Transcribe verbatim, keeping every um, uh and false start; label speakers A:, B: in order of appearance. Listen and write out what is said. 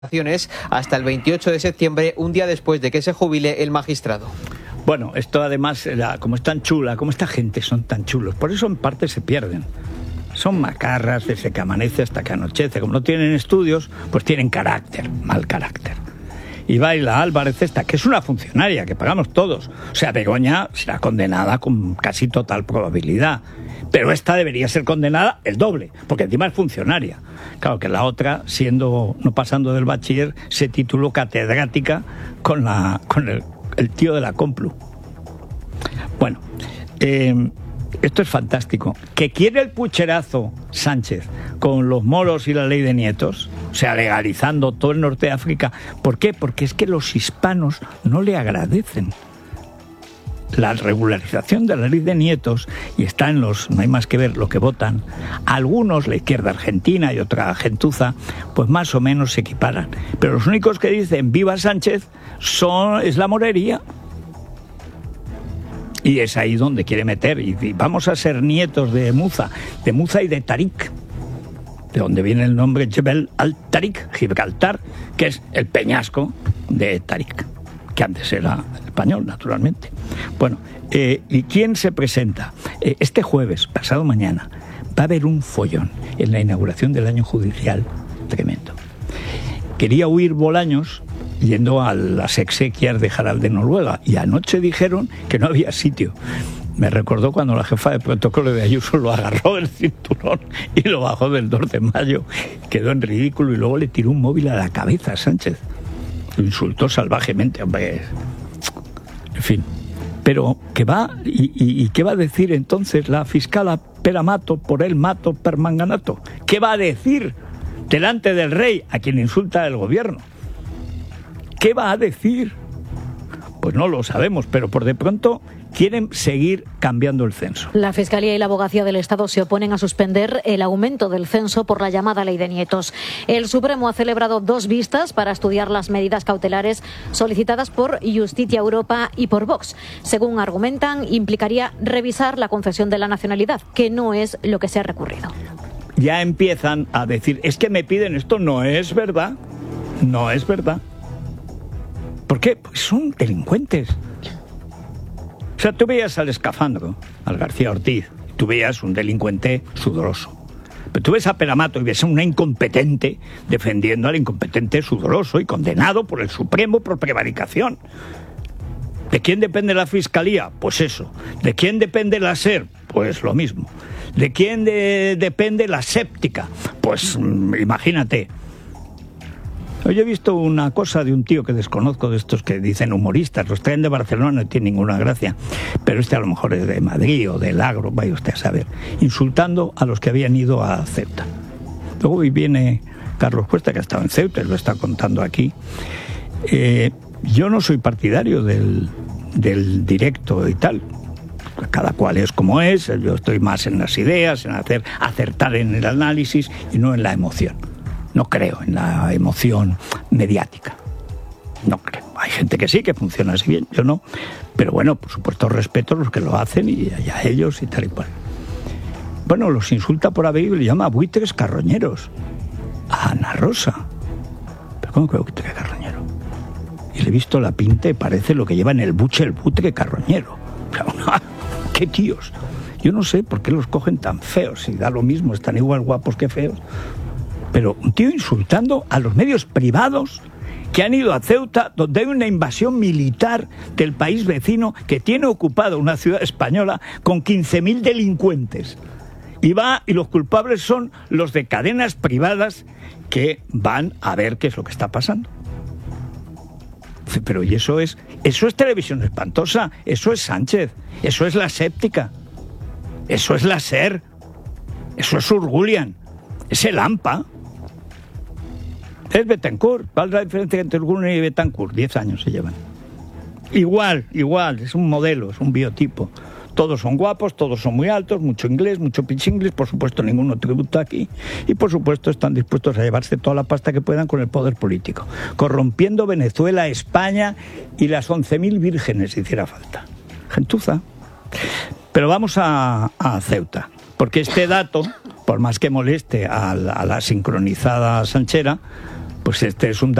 A: hasta el veintiocho de septiembre, un día después de que se jubile el magistrado.
B: Bueno, esto además, la, como es tan chula, como esta gente son tan chulos, por eso en parte se pierden. Son macarras desde que amanece hasta que anochece. Como no tienen estudios, pues tienen carácter, mal carácter. Y Baila Álvarez esta, que es una funcionaria, que pagamos todos. O sea, Begoña será condenada con casi total probabilidad. Pero esta debería ser condenada el doble, porque encima es funcionaria. Claro que la otra, siendo no pasando del bachiller, se tituló catedrática con, la, con el, el tío de la Complu. Bueno, eh, esto es fantástico. ¿Que quiere el pucherazo Sánchez con los moros y la ley de nietos? O sea, legalizando todo el norte de África. ¿Por qué? Porque es que los hispanos no le agradecen la regularización de la ley de nietos, y está en los, no hay más que ver lo que votan. Algunos, la izquierda argentina y otra gentuza, pues más o menos se equiparan. Pero los únicos que dicen viva Sánchez son, es la morería. Y es ahí donde quiere meter. Y, y vamos a ser nietos de Muza, de Muza y de Tarik, de donde viene el nombre Jebel al-Tarik, Gibraltar, que es el peñasco de Tarik, que antes era español, naturalmente. Bueno, eh, ¿y quién se presenta? Eh, este jueves, pasado mañana, va a haber un follón en la inauguración del año judicial tremendo. Quería huir Bolaños yendo a las exequias de Harald de Noruega, y anoche dijeron que no había sitio. Me recordó cuando la jefa de protocolo de Ayuso lo agarró del cinturón y lo bajó del dos de mayo. Quedó en ridículo y luego le tiró un móvil a la cabeza a Sánchez. Lo insultó salvajemente, hombre. En fin. Pero, ¿qué va? ¿Y, y, y qué va a decir entonces la fiscala Pera Mato por el mato per manganato? ¿Qué va a decir delante del rey a quien insulta el gobierno? ¿Qué va a decir? Pues no lo sabemos, pero por de pronto quieren seguir cambiando el censo.
C: La Fiscalía y la Abogacía del Estado se oponen a suspender el aumento del censo por la llamada ley de nietos. El Supremo ha celebrado dos vistas para estudiar las medidas cautelares solicitadas por Justicia Europa y por Vox. Según argumentan, implicaría revisar la concesión de la nacionalidad, que no es lo que se ha recurrido.
B: Ya empiezan a decir, es que me piden esto, no es verdad, no es verdad. ¿Por qué? Pues son delincuentes. O sea, tú veías al escafandro, al García Ortiz, tú veías un delincuente sudoroso. Pero tú ves a Pera Mato y ves a una incompetente defendiendo al incompetente sudoroso y condenado por el Supremo por prevaricación. ¿De quién depende la Fiscalía? Pues eso. ¿De quién depende la SER? Pues lo mismo. ¿De quién de, depende la séptica? Pues imagínate. Hoy he visto una cosa de un tío que desconozco, de estos que dicen humoristas, los traen de Barcelona, no tiene ninguna gracia, pero este a lo mejor es de Madrid o del Agro, vaya usted a saber, insultando a los que habían ido a Ceuta. Luego viene Carlos Cuesta, que ha estado en Ceuta y lo está contando aquí. Eh, yo no soy partidario del, del directo y tal. Cada cual es como es, yo estoy más en las ideas, en hacer acertar en el análisis y no en la emoción. No creo en la emoción mediática. No creo. Hay gente que sí, que funciona así bien, yo no. Pero bueno, por supuesto respeto a los que lo hacen y a ellos y tal y cual. Bueno, los insulta por haber y le llama buitres carroñeros. A Ana Rosa. ¿Pero cómo que buitre carroñero? Y le he visto la pinta y parece lo que lleva en el buche el buitre carroñero. ¡Qué tíos! Yo no sé por qué los cogen tan feos. Si da lo mismo, están igual guapos que feos. Pero un tío insultando a los medios privados que han ido a Ceuta, donde hay una invasión militar del país vecino que tiene ocupada una ciudad española con quince mil delincuentes. Y va, y los culpables son los de cadenas privadas que van a ver qué es lo que está pasando. Pero y eso es, eso es televisión espantosa, eso es Sánchez, eso es la séptica, eso es la SER, eso es Urgulian, es el AMPA. Es Betancourt. ¿Cuál es la diferencia entre Urgulian y Betancourt? Diez años se llevan. Igual, igual, es un modelo, es un biotipo. Todos son guapos, todos son muy altos, mucho inglés, mucho pitch inglés, por supuesto ninguno tributa aquí, y por supuesto están dispuestos a llevarse toda la pasta que puedan con el poder político, corrompiendo Venezuela, España y las once mil vírgenes si hiciera falta. Gentuza. Pero vamos a, a Ceuta, porque este dato, por más que moleste a la, a la sincronizada sanchera, Pues este es un